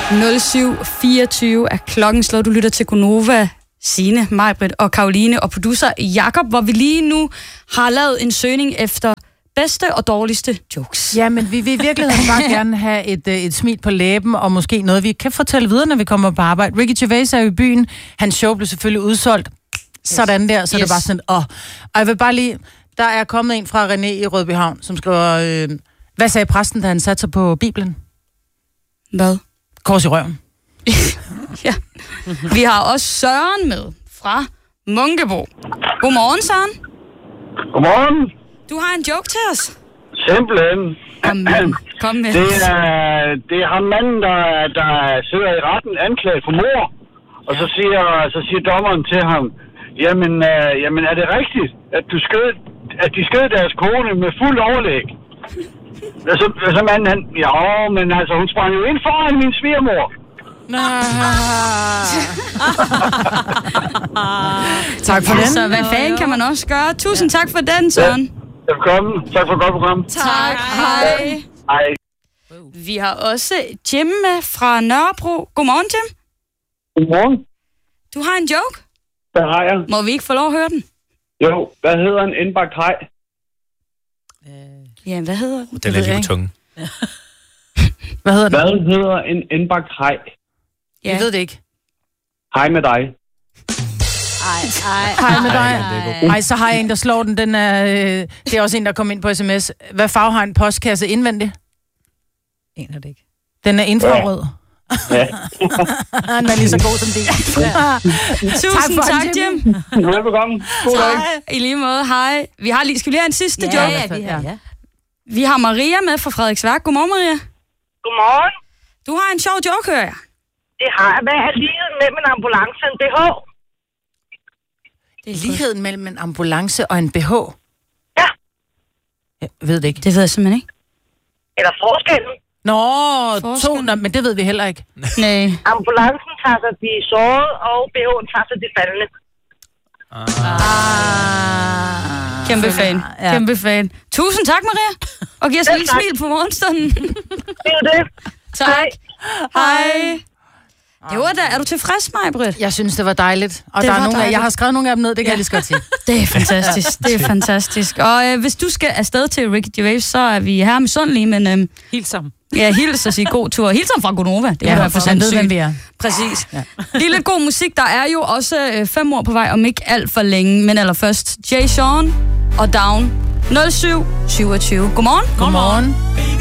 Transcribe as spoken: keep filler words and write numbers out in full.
nul syv fireogtyve er klokken slået. Du lytter til Gonova, Signe, Majbrit og Karoline og producer Jakob, hvor vi lige nu har lavet en søgning efter bedste og dårligste jokes. Ja, men vi vil i virkeligheden bare gerne have et, et smil på læben, og måske noget, vi kan fortælle videre, når vi kommer på arbejde. Ricky Gervais er i byen. Hans show blev selvfølgelig udsolgt. Sådan der, så yes. Det er bare sådan, åh. Og jeg vil bare lige, der er kommet en fra René i Rødbyhavn, som skriver, øh, hvad sagde præsten, da han satte sig på Bibelen? Hvad? Kors i røven. Ja. Vi har også Søren med fra Munkebo. Godmorgen, Søren. Godmorgen. Du har en joke til os. Simpelthen. Kom med. Kom med. Det er, det er ham manden, der, der sidder i retten anklaget for mord. Og så siger, så siger dommeren til ham, jamen, øh, jamen er det rigtigt, at, du skød, at de skød deres kone med fuld overlæg? Og så, så manden, han, ja, men altså, hun sprang jo ind foran min svigermor. Tak for den. Så hvad fanden kan man også gøre? Tusind tak for den, Søren. Ja, velkommen. Tak for et godt program. Tak. Hej. Hej. Vi har også Jim med fra Nørrebro. Godmorgen, Jim. Godmorgen. Du har en joke? Hvad har jeg? Må vi ikke få lov at høre den? Jo, hvad hedder en indbagt haj? Ja, hvad hedder den? Den er lige på tungen. Hvad hedder den? Hvad hedder en indbagt haj? Ja. Jeg ved det ikke. Hej med dig. Ej, ej. Hej med dig. Ej, Ej, så har jeg en, der slår den. den er, øh, det er også en, der kom ind på sms. Hvad farve har en postkasse indvendigt? En er det ikke. Den er infrarød. Ja. Den er lige så god som din. Tusind tak, tak Jim. Velbekomme. God dag. I lige måde, hej. Vi har lige, skal vi lige have en sidste Ja, joke? ja, vi har, ja. Vi har Maria med fra Frederiksværk. Godmorgen, Maria. Godmorgen. Du har en sjov joke, hører jeg. Det har jeg. Hvad er ligheden mellem en ambulance og en B H? Det er ligheden mellem en ambulance og en B H. Ja. Jeg ved det ikke. Det ved jeg simpelthen ikke. Eller forskellen. Nå, Forskel. to, nå, men det ved vi heller ikke. Nej. Ambulancen tager sig de sårede, og B H'en tager sig de faldende. Ah. Kæmpe fan. Ja. Kæmpe fan. Tusind tak, Maria. Og giv os et lille tak. smil på morgenstunden. Det er jo det. Tak. Hej. Hej. Det var da. Er du tilfreds, Majbrit? Jeg synes, det var dejligt. Og Det der er var nogle af, dejligt. jeg har skrevet nogle af dem ned, det kan jeg lige så godt sige. Det er fantastisk. Det er fantastisk. Og øh, hvis du skal afsted til Ricky Gervais, så er vi her med Sundlige, men øh, Helt sammen. ja, hils og sige god tur. Hils fra Gonova. Det Ja, må være for for man ved, hvem sindssygt. vi er. Præcis. Ja. Lige lidt god musik. Der er jo også øh, fem år på vej, om ikke alt for længe. Men allerførst Jay Sean og Down nul syv syvogtyve. Godmorgen. Godmorgen.